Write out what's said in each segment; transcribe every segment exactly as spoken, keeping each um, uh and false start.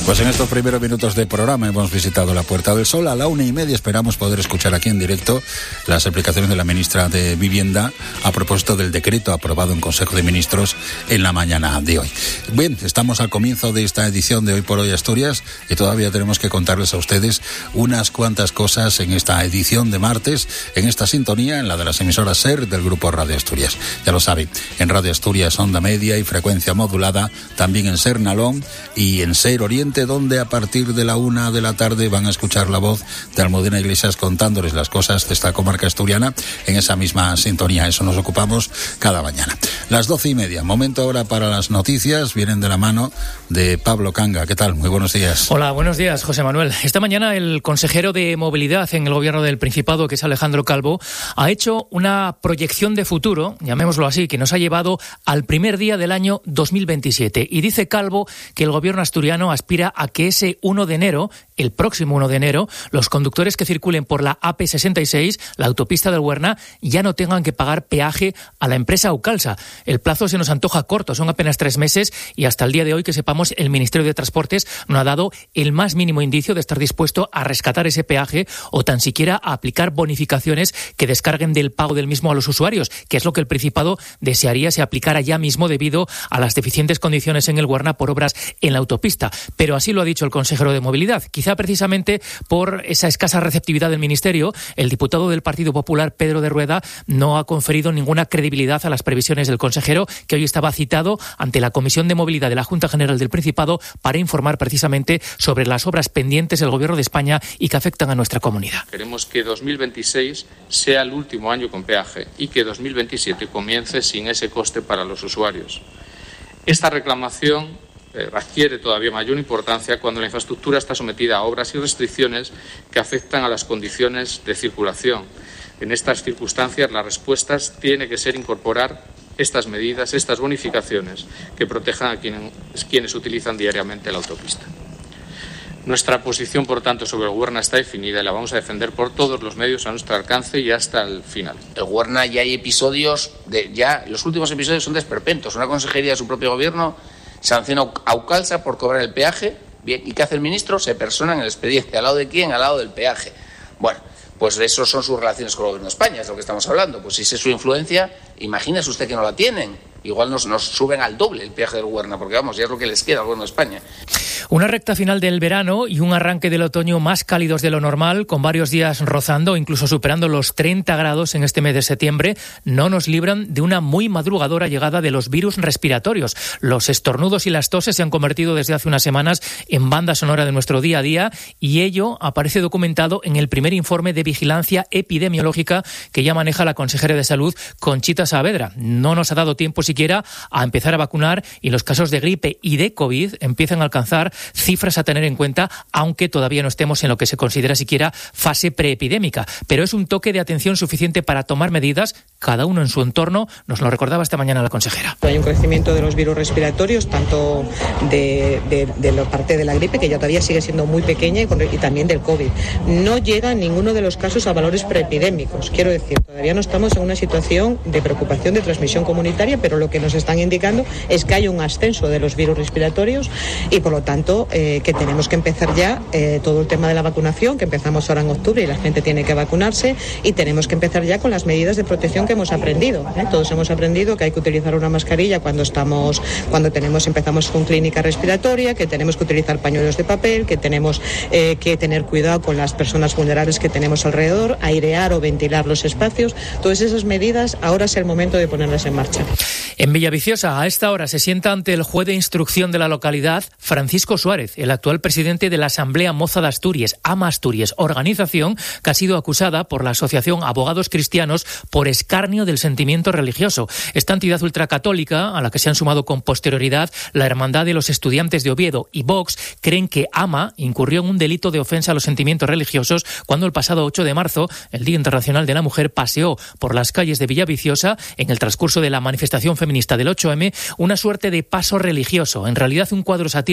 Pues en estos primeros minutos de programa hemos visitado la Puerta del Sol. A la una y media esperamos poder escuchar aquí en directo las explicaciones de la ministra de Vivienda a propósito del decreto aprobado en Consejo de Ministros en la mañana de hoy. Bien, estamos al comienzo de esta edición de Hoy por Hoy Asturias y todavía tenemos que contarles a ustedes unas cuantas cosas en esta edición de martes, en esta sintonía, en la de las emisoras SER del Grupo Radio Asturias. Ya lo saben, en Radio Asturias Onda Media y frecuencia modulada, también en SER Nalón y en SER Oriente, donde a partir de la una de la tarde van a escuchar la voz de Almudena Iglesias contándoles las cosas de esta comarca asturiana en esa misma sintonía. Eso nos ocupamos cada mañana. Las doce y media, momento ahora para las noticias, vienen de la mano de Pablo Canga. ¿Qué tal? Muy buenos días. Hola, buenos días, José Manuel. Esta mañana el consejero de Movilidad en el Gobierno del Principado, que es Alejandro Calvo, ha hecho una proyección de futuro, llamémoslo así, que nos ha llevado al primer día del año dos mil veintisiete. Y dice Calvo que el Gobierno asturiano aspira a que ese uno de enero, el próximo uno de enero, los conductores que circulen por la A P sesenta y seis, la autopista del Huerna, ya no tengan que pagar peaje a la empresa Aucalsa. El plazo se nos antoja corto, son apenas tres meses y hasta el día de hoy, que sepamos, el Ministerio de Transportes no ha dado el más mínimo indicio de estar dispuesto a rescatar ese peaje o tan siquiera a aplicar bonificaciones que descarguen del pago del mismo a los usuarios, que es lo que el Principado desearía se aplicara ya mismo debido a las deficientes condiciones en el Huerna por obras en la autopista. Pero así lo ha dicho el consejero de Movilidad. Quizá precisamente por esa escasa receptividad del Ministerio, el diputado del Partido Popular, Pedro de Rueda, no ha conferido ninguna credibilidad a las previsiones del consejero, que hoy estaba citado ante la Comisión de Movilidad de la Junta General del Principado para informar precisamente sobre las obras pendientes del Gobierno de España y que afectan a nuestra comunidad. Queremos que dos mil veintiséis sea el último año con peaje y que dos mil veintisiete comience sin ese coste para los usuarios. Esta reclamación Eh, adquiere todavía mayor importancia cuando la infraestructura está sometida a obras y restricciones que afectan a las condiciones de circulación. En estas circunstancias, las respuestas tienen que ser incorporar estas medidas, estas bonificaciones que protejan a quienes, quienes utilizan diariamente la autopista. Nuestra posición, por tanto, sobre el Huerna está definida y la vamos a defender por todos los medios a nuestro alcance y hasta el final. El Huerna ya hay episodios, de, ya los últimos episodios son de esperpentos. Una consejería de su propio gobierno sanciona a Aucalsa por cobrar el peaje. Bien, ¿y qué hace el ministro? Se persona en el expediente. ¿Al lado de quién? Al lado del peaje. Bueno, pues eso son sus relaciones con el Gobierno de España, es lo que estamos hablando. Pues si esa es su influencia, imagínese usted que no la tienen. Igual nos, nos suben al doble el peaje del Huerna, porque vamos, ya es lo que les queda al Gobierno de España. Una recta final del verano y un arranque del otoño más cálidos de lo normal, con varios días rozando, incluso superando los treinta grados en este mes de septiembre, no nos libran de una muy madrugadora llegada de los virus respiratorios. Los estornudos y las toses se han convertido desde hace unas semanas en banda sonora de nuestro día a día y ello aparece documentado en el primer informe de vigilancia epidemiológica que ya maneja la consejera de Salud, Conchita Saavedra. No nos ha dado tiempo siquiera a empezar a vacunar y los casos de gripe y de COVID empiezan a alcanzar cifras a tener en cuenta, aunque todavía no estemos en lo que se considera siquiera fase preepidémica. Pero es un toque de atención suficiente para tomar medidas, cada uno en su entorno. Nos lo recordaba esta mañana la consejera. Hay un crecimiento de los virus respiratorios, tanto de, de, de la parte de la gripe, que ya todavía sigue siendo muy pequeña, y, con, y también del COVID. No llega en ninguno de los casos a valores preepidémicos. Quiero decir, todavía no estamos en una situación de preocupación de transmisión comunitaria, pero lo que nos están indicando es que hay un ascenso de los virus respiratorios y, por lo tanto, Eh, que tenemos que empezar ya eh, todo el tema de la vacunación, que empezamos ahora en octubre y la gente tiene que vacunarse, y tenemos que empezar ya con las medidas de protección que hemos aprendido. ¿eh? Todos hemos aprendido que hay que utilizar una mascarilla cuando estamos, cuando tenemos, empezamos con clínica respiratoria, que tenemos que utilizar pañuelos de papel, que tenemos eh, que tener cuidado con las personas vulnerables que tenemos alrededor, airear o ventilar los espacios. Todas esas medidas ahora es el momento de ponerlas en marcha. En Villaviciosa, a esta hora, se sienta ante el juez de instrucción de la localidad Francisco Suárez, el actual presidente de la Asamblea Moza de Asturias, AMA Asturias, organización que ha sido acusada por la Asociación Abogados Cristianos por escarnio del sentimiento religioso. Esta entidad ultracatólica, a la que se han sumado con posterioridad la Hermandad de los Estudiantes de Oviedo y Vox, creen que AMA incurrió en un delito de ofensa a los sentimientos religiosos cuando el pasado ocho de marzo, el Día Internacional de la Mujer, paseó por las calles de Villaviciosa, en el transcurso de la manifestación feminista del ocho eme, una suerte de paso religioso, en realidad un cuadro satírico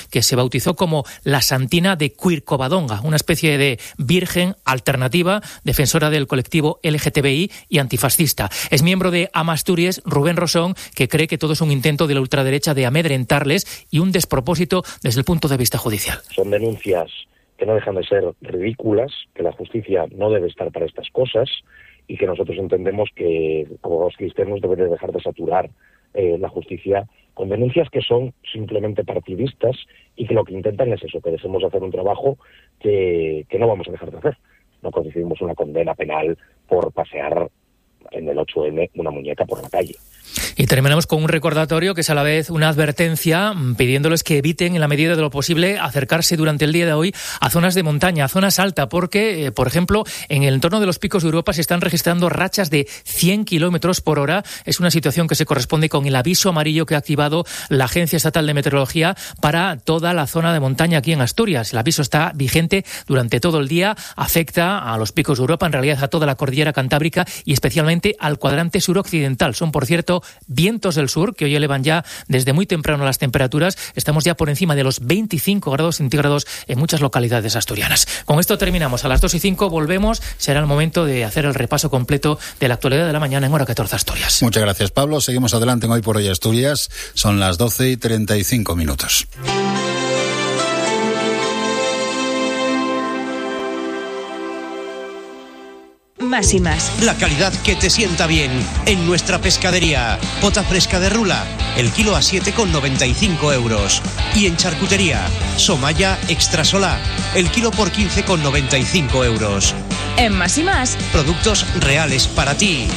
que se bautizó como la Santina de Quircovadonga, una especie de virgen alternativa, defensora del colectivo L G T B I y antifascista. Es miembro de Amasturias, Rubén Rosón, que cree que todo es un intento de la ultraderecha de amedrentarles y un despropósito desde el punto de vista judicial. Son denuncias que no dejan de ser ridículas, que la justicia no debe estar para estas cosas y que nosotros entendemos que, como los cristianos, deben de dejar de saturar eh, la justicia con denuncias que son simplemente partidistas y que lo que intentan es eso, que dejemos de hacer un trabajo que, que no vamos a dejar de hacer. No conseguimos una condena penal por pasear en el ocho eme una muñeca por la calle. Y terminamos con un recordatorio que es a la vez una advertencia pidiéndoles que eviten en la medida de lo posible acercarse durante el día de hoy a zonas de montaña, a zonas altas, porque, eh, por ejemplo, en el entorno de los picos de Europa se están registrando rachas de cien kilómetros por hora. Es una situación que se corresponde con el aviso amarillo que ha activado la Agencia Estatal de Meteorología para toda la zona de montaña aquí en Asturias. El aviso está vigente durante todo el día, afecta a los picos de Europa, en realidad a toda la cordillera cantábrica y especialmente al cuadrante suroccidental. Son, por cierto, vientos del sur que hoy elevan ya desde muy temprano las temperaturas. Estamos ya por encima de los veinticinco grados centígrados en muchas localidades asturianas. Con esto terminamos. A las dos y cinco volvemos. Será el momento de hacer el repaso completo de la actualidad de la mañana en hora catorce Asturias. Muchas gracias, Pablo. Seguimos adelante en Hoy por Hoy Asturias. Son las doce y treinta y cinco minutos. Más y más. La calidad que te sienta bien. En nuestra pescadería. Pota fresca de rula. El kilo a siete con noventa y cinco euros. Y en charcutería. Somaya extra solá. El kilo por quince con noventa y cinco euros. En Más y Más. Productos reales para ti.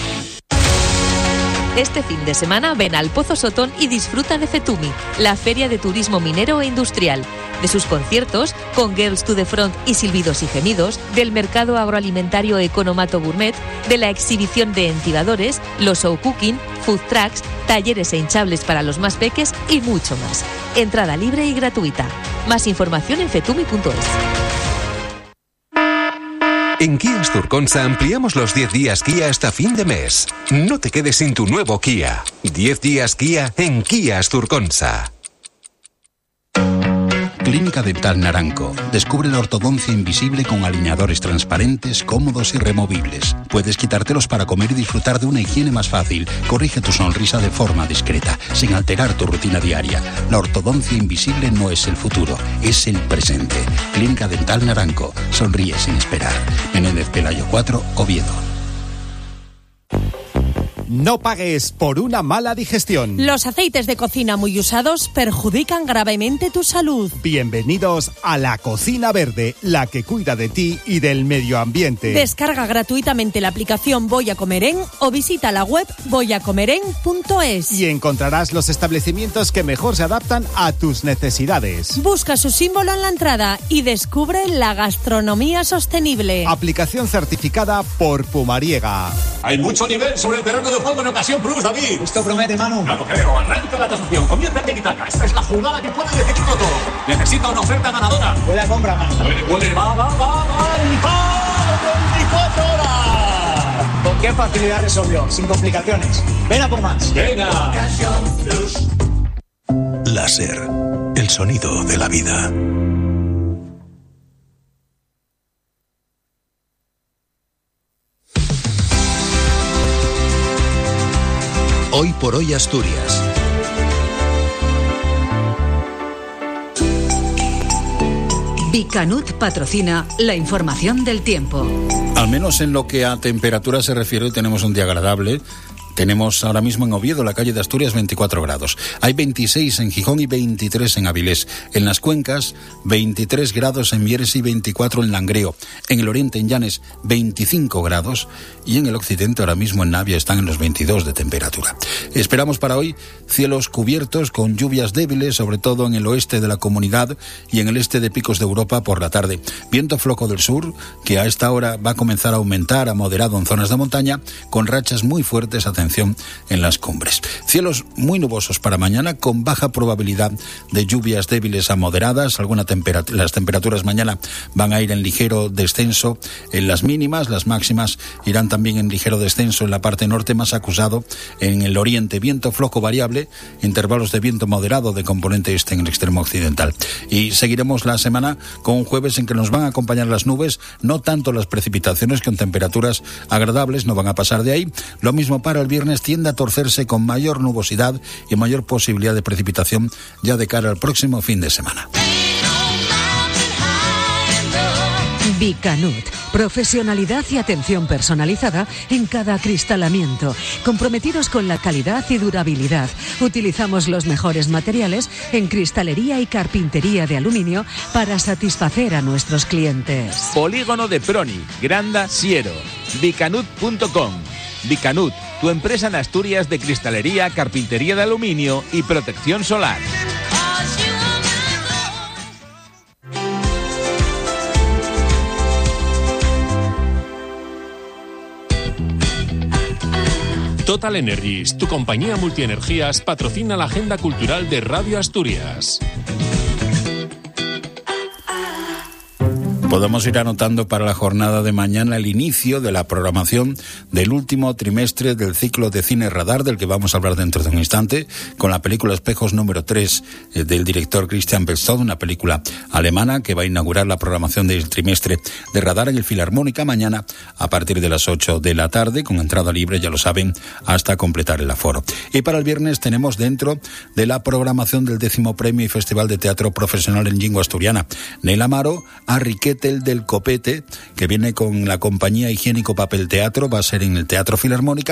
Este fin de semana ven al Pozo Sotón y disfruta de FETUMI, la feria de turismo minero e industrial. De sus conciertos, con Girls to the Front y Silbidos y Gemidos, del mercado agroalimentario Economato Gourmet, de la exhibición de entibadores, los show cooking, food trucks, talleres e hinchables para los más peques y mucho más. Entrada libre y gratuita. Más información en fetumi punto es. En Kia Asturconsa ampliamos los diez días Kia hasta fin de mes. No te quedes sin tu nuevo Kia. diez días Kia en Kia Asturconsa. Clínica Dental Naranco. Descubre la ortodoncia invisible con alineadores transparentes, cómodos y removibles. Puedes quitártelos para comer y disfrutar de una higiene más fácil. Corrige tu sonrisa de forma discreta, sin alterar tu rutina diaria. La ortodoncia invisible no es el futuro, es el presente. Clínica Dental Naranco. Sonríe sin esperar. Menéndez Pelayo cuatro, Oviedo. No pagues por una mala digestión. Los aceites de cocina muy usados perjudican gravemente tu salud. Bienvenidos a la Cocina Verde, la que cuida de ti y del medio ambiente. Descarga gratuitamente la aplicación Voy a Comer En o visita la web voy a comer en punto es. Y encontrarás los establecimientos que mejor se adaptan a tus necesidades. Busca su símbolo en la entrada y descubre la gastronomía sostenible. Aplicación certificada por Pumariega. Hay mucho nivel sobre el terreno de juego en ocasión Plus, David. Esto promete, Manu. No lo creo. Arranca la tasación. Comienza el tiki-taka. Esta es la jugada que puede definirlo todo. Necesita una oferta ganadora. Puede compra, Manu. Puede, puede. Va, va, va, va. veinticuatro horas. ¿Con qué facilidad resolvió? Sin complicaciones. Ven a por más. Venga. Láser. El sonido de la vida. Hoy por Hoy Asturias. Bicanut patrocina la información del tiempo. Al menos en lo que a temperatura se refiere, tenemos un día agradable. Tenemos ahora mismo en Oviedo, la calle de Asturias, veinticuatro grados. Hay veintiséis en Gijón y veintitrés en Avilés. En las cuencas, veintitrés grados en Mieres y veinticuatro en Langreo. En el oriente, en Llanes, veinticinco grados. Y en el occidente, ahora mismo en Navia, están en los veintidós de temperatura. Esperamos para hoy cielos cubiertos con lluvias débiles, sobre todo en el oeste de la comunidad y en el este de Picos de Europa por la tarde. Viento flojo del sur, que a esta hora va a comenzar a aumentar a moderado en zonas de montaña, con rachas muy fuertes. Atención atención en las cumbres. Cielos muy nubosos para mañana, con baja probabilidad de lluvias débiles a moderadas. Alguna temperatura, las temperaturas mañana van a ir en ligero descenso en las mínimas, las máximas irán también en ligero descenso en la parte norte, más acusado en el oriente. Viento flojo variable, intervalos de viento moderado de componente este en el extremo occidental. Y seguiremos la semana con un jueves en que nos van a acompañar las nubes, no tanto las precipitaciones, con temperaturas agradables, no van a pasar de ahí. Lo mismo para el viernes, tiende a torcerse con mayor nubosidad y mayor posibilidad de precipitación ya de cara al próximo fin de semana. Bicanut, profesionalidad y atención personalizada en cada acristalamiento, comprometidos con la calidad y durabilidad. Utilizamos los mejores materiales en cristalería y carpintería de aluminio para satisfacer a nuestros clientes. Polígono de Proni, Granda, Siero, bicanut punto com. Bicanut, tu empresa en Asturias de cristalería, carpintería de aluminio y protección solar. Total Energies, tu compañía multienergías, patrocina la agenda cultural de Radio Asturias. Podemos ir anotando para la jornada de mañana el inicio de la programación del último trimestre del ciclo de cine Radar, del que vamos a hablar dentro de un instante, con la película Espejos número tres eh, del director Christian Belstad, una película alemana que va a inaugurar la programación del trimestre de Radar en el Filarmónica mañana a partir de las ocho de la tarde, con entrada libre, ya lo saben, hasta completar el aforo. Y para el viernes tenemos dentro de la programación del décimo premio y Festival de Teatro Profesional en Lengua Asturiana, Nel Amaro, a Riquet el del Copete, que viene con la compañía Higiénico Papel Teatro, va a ser en el Teatro Filarmónica.